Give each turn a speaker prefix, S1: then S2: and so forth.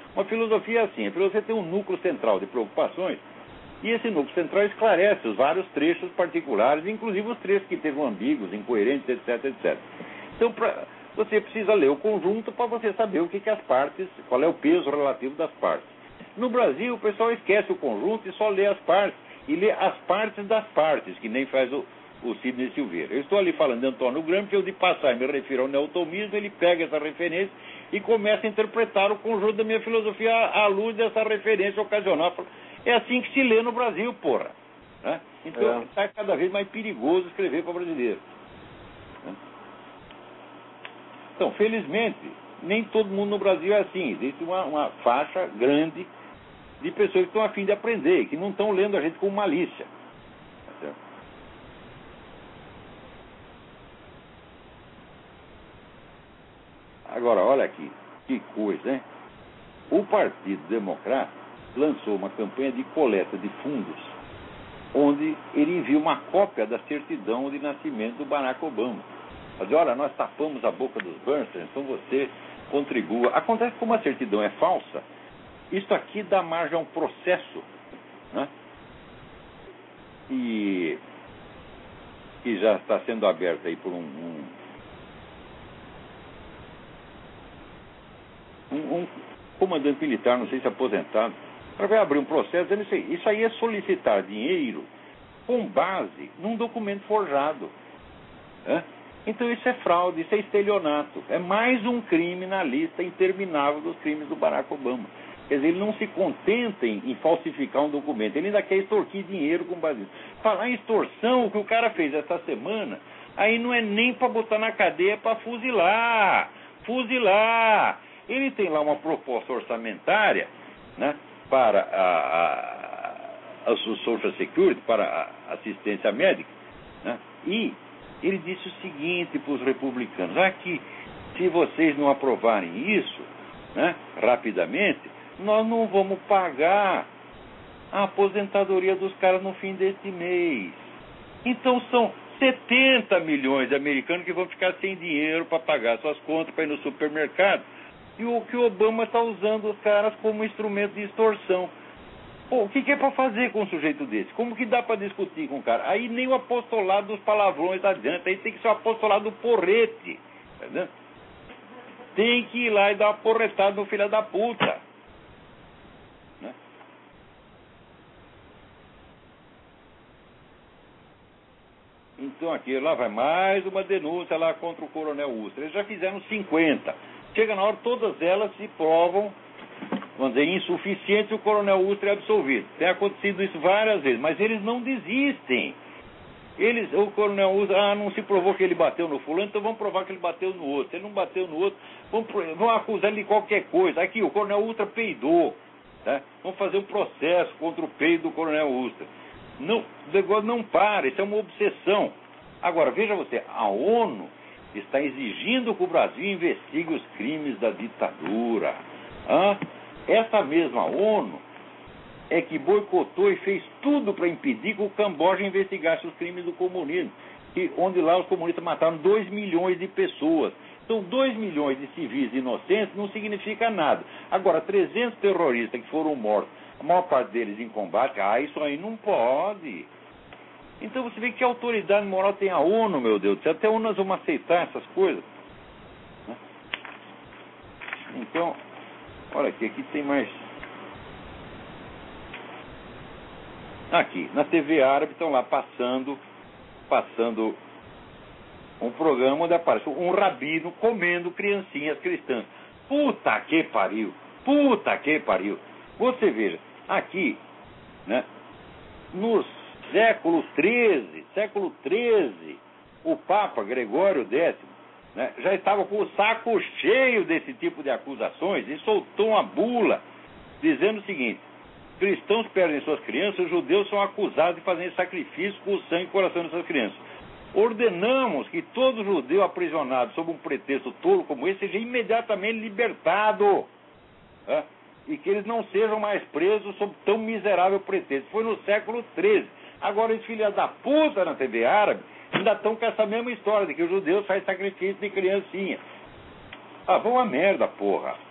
S1: Uma filosofia é assim, a filosofia tem um núcleo central de preocupações, e esse núcleo central esclarece os vários trechos particulares, inclusive os trechos que estejam ambíguos, incoerentes, etc, etc. Então, você precisa ler o conjunto para você saber o que as partes, qual é o peso relativo das partes. No Brasil, o pessoal esquece o conjunto e só lê as partes, e lê as partes das partes, que nem faz o Sidney Silveira. Eu estou ali falando de Antônio Gramsci, eu de passar me refiro ao neotomismo, ele pega essa referência e começa a interpretar o conjunto da minha filosofia à luz dessa referência ocasional. É assim que se lê no Brasil, porra. Né? Então, está cada vez mais perigoso escrever para brasileiro. Né? Então, felizmente, nem todo mundo no Brasil é assim. Existe uma faixa grande de pessoas que estão a fim de aprender, que não estão lendo a gente com malícia. Tá certo? Agora, olha aqui, que coisa, hein? O Partido Democrata lançou uma campanha de coleta de fundos, onde ele envia uma cópia da certidão de nascimento do Barack Obama. Mas, olha, nós tapamos a boca dos Bernstein, então você contribua. Acontece que como a certidão é falsa, isso aqui dá margem a um processo, né? E que já está sendo aberto aí por um comandante militar, não sei se aposentado, vai abrir um processo dizendo isso aí é solicitar dinheiro com base num documento forjado. Né? Então isso é fraude, isso é estelionato. É mais um crime na lista interminável dos crimes do Barack Obama. Quer dizer, ele não se contenta em falsificar um documento, ele ainda quer extorquir dinheiro com base nisso. Falar em extorsão, o que o cara fez essa semana, aí não é nem para botar na cadeia, é para fuzilar. Fuzilar! Ele tem lá uma proposta orçamentária, né, para a Social Security, para a assistência médica, né, e ele disse o seguinte para os republicanos: aqui, se vocês não aprovarem isso, né, rapidamente, nós não vamos pagar a aposentadoria dos caras no fim deste mês. Então são 70 milhões de americanos que vão ficar sem dinheiro para pagar suas contas, para ir no supermercado. E o que o Obama está usando os caras como instrumento de extorsão. Pô, o que é para fazer com um sujeito desse? Como que dá para discutir com o cara? Aí nem o apostolado dos palavrões adianta. Aí tem que ser o apostolado do porrete. Entendeu? Tem que ir lá e dar uma porretada no filho da puta. Né? Então aqui, lá vai mais uma denúncia lá contra o Coronel Ustra. Eles já fizeram 50. Chega na hora, todas elas se provam, vamos dizer, insuficientes, e o Coronel Ustra é absolvido. Tem acontecido isso várias vezes, mas eles não desistem. O Coronel Ustra, não se provou que ele bateu no fulano, então vamos provar que ele bateu no outro. Se ele não bateu no outro, vão acusar ele de qualquer coisa. Aqui, o Coronel Ustra peidou. Tá? Vamos fazer um processo contra o peido do Coronel Ustra. Não, o negócio não para, isso é uma obsessão. Agora, veja você, a ONU está exigindo que o Brasil investigue os crimes da ditadura. Essa mesma ONU é que boicotou e fez tudo para impedir que o Camboja investigasse os crimes do comunismo, onde lá os comunistas mataram 2 milhões de pessoas. Então 2 milhões de civis inocentes não significa nada. Agora, 300 terroristas que foram mortos, a maior parte deles em combate, isso aí não pode. Então você vê que autoridade moral tem a ONU, meu Deus do céu. Até a ONU nós vamos aceitar essas coisas. Então, olha aqui tem mais. Aqui, na TV árabe estão lá passando um programa onde aparece um rabino comendo criancinhas cristãs. Puta que pariu! Puta que pariu! Você veja, aqui, né, nos século XIII, o Papa Gregório X, né, já estava com o saco cheio desse tipo de acusações e soltou uma bula dizendo o seguinte: cristãos perdem suas crianças, os judeus são acusados de fazerem sacrifício com o sangue e o coração dessas crianças. Ordenamos que todo judeu aprisionado sob um pretexto tolo como esse seja imediatamente libertado, né, e que eles não sejam mais presos sob tão miserável pretexto. Foi no século XIII. Agora, os filhos da puta na TV árabe ainda estão com essa mesma história de que os judeus fazem sacrifício de criancinha. Vão a merda, porra.